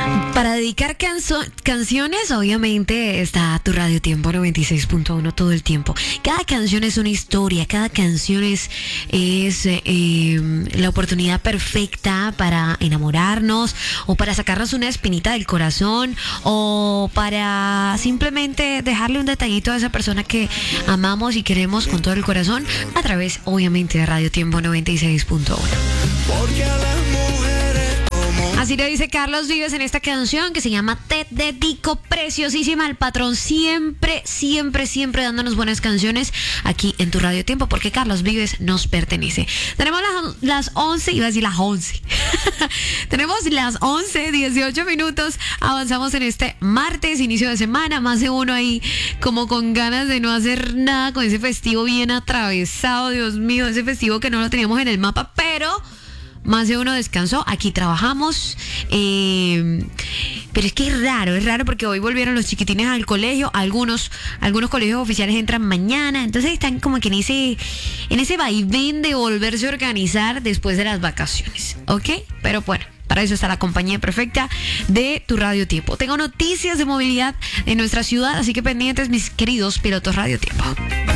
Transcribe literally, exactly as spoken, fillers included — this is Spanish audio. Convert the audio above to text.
Para dedicar canso- canciones, obviamente está tu Radio Tiempo noventa y seis punto uno todo el tiempo. Cada canción es una historia, cada canción es, es eh, la oportunidad perfecta para enamorarnos o para sacarnos una espinita del corazón o para simplemente dejarle un detallito a esa persona que amamos y queremos con todo el corazón a través, obviamente, de Radio Tiempo noventa y seis punto uno. Porque a las mujeres como... Así le dice Carlos Vives en esta canción que se llama Te Dedico, preciosísima. El patrón siempre, siempre, siempre dándonos buenas canciones aquí en tu Radio Tiempo, porque Carlos Vives nos pertenece. Tenemos las, las once, iba a decir las once. Tenemos las once, dieciocho minutos. Avanzamos en este martes, inicio de semana. Más de uno ahí como con ganas de no hacer nada, con ese festivo bien atravesado. Dios mío, ese festivo que no lo teníamos en el mapa, pero... más de uno descansó, aquí trabajamos, eh, pero es que es raro, es raro porque hoy volvieron los chiquitines al colegio, algunos, algunos colegios oficiales entran mañana, entonces están como que en ese, en ese vaivén de volverse a organizar después de las vacaciones, ¿ok? Pero bueno, para eso está la compañía perfecta de tu Radio Tiempo. Tengo noticias de movilidad en nuestra ciudad, así que pendientes mis queridos pilotos Radio Tiempo.